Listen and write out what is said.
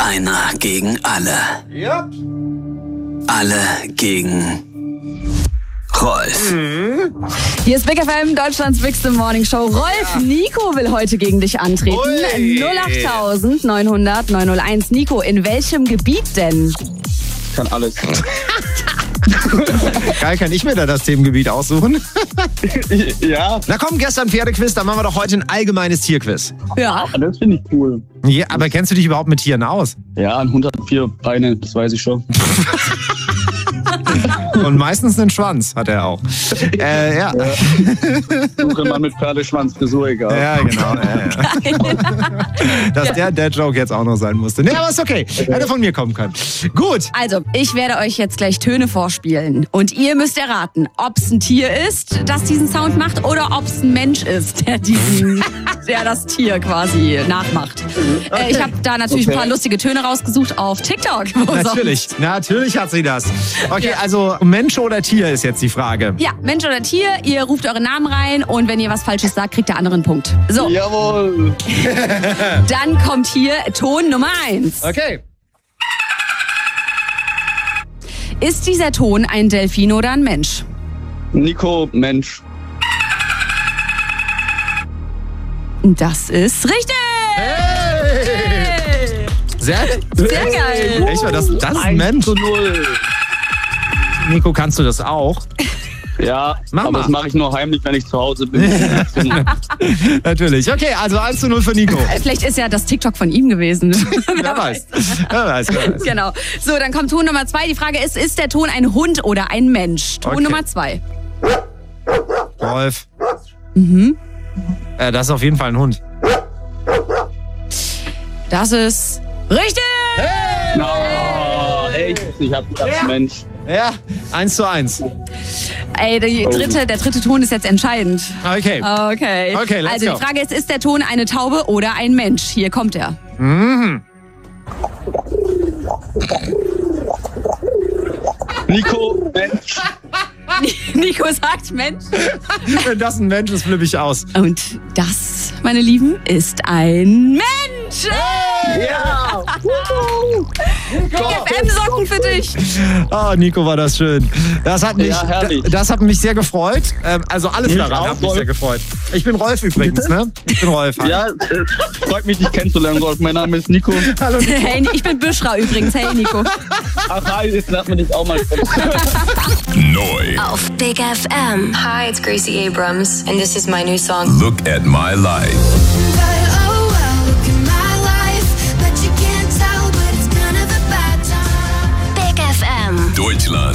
Einer gegen alle. Ja. Alle gegen Rolf. Hier ist Big FM, Deutschlands bigste Morning Show. Rolf, Nico will heute gegen dich antreten. Ui. 08900 901. Nico, in welchem Gebiet denn? Kann alles. Geil, kann ich mir da das Themengebiet aussuchen? Ja, Na komm, gestern Pferdequiz, dann machen wir doch heute ein allgemeines Tierquiz. Ja. das finde ich cool. Ja, aber kennst du dich überhaupt mit Tieren aus? Ja, ein Hund hat 4 Beine, das weiß ich schon. Und meistens einen Schwanz hat er auch. Ja. Suche mal mit Pferdeschwanzfrisur, egal. Ja, genau. Dass der Joke jetzt auch noch sein musste. Nee, aber ist okay. Hätte von mir kommen können. Gut. Also, ich werde euch jetzt gleich Töne vorspielen. Und ihr müsst erraten, ob es ein Tier ist, das diesen Sound macht, oder ob es ein Mensch ist, der das Tier quasi nachmacht. Ich habe da natürlich ein paar lustige Töne rausgesucht auf TikTok. Natürlich hat sie das. Okay, also Mensch oder Tier ist jetzt die Frage. Ja, Mensch oder Tier, ihr ruft euren Namen rein und wenn ihr was Falsches sagt, kriegt der andere einen Punkt. So, Jawohl. dann kommt hier Ton Nummer 1. Okay. Ist dieser Ton ein Delfin oder ein Mensch? Nico, Mensch. Das ist richtig! Hey! Sehr geil. Echt mal, das ist ein Mensch. 1:0. Nico, kannst du das auch? Ja, Mach aber mal. das mache ich nur heimlich, wenn ich zu Hause bin. Natürlich. Okay, also 1:0 für Nico. Vielleicht ist ja das TikTok von ihm gewesen. Wer weiß. Wer weiß. Genau. So, dann kommt Ton Nummer 2. Die Frage ist der Ton ein Hund oder ein Mensch? Ton Okay. Nummer 2. Rolf. Das ist auf jeden Fall ein Hund. Das ist richtig! Oh, echt? Ich hab das Mensch. Ja, 1:1. Ey, der dritte Ton ist jetzt entscheidend. Okay. Okay. Okay, let's also go. die Frage ist der Ton eine Taube oder ein Mensch? Hier kommt er. Nico, Mensch. Nico sagt Mensch. Wenn das ein Mensch ist, flippe ich aus. Und das, meine Lieben, ist ein Mensch. Ja. FM-Socken für dich. Oh, Nico, war das schön. Das hat mich, Ja, herrlich. das hat mich sehr gefreut. Also alles Mich daran auch, hat mich Rolf. sehr gefreut. Ich bin Rolf übrigens, ne? Ich bin Rolf. Ja, freut mich, dich kennenzulernen, Rolf. Mein Name ist Nico. Hallo. Hey, ich bin Büschra übrigens. Hey, Nico. Ach, hi, jetzt lass mir dich auch mal kennen. Neu. Auf Big FM. Hi, it's Gracie Abrams, and this is my new song. Look at my life. Big FM. Deutschland.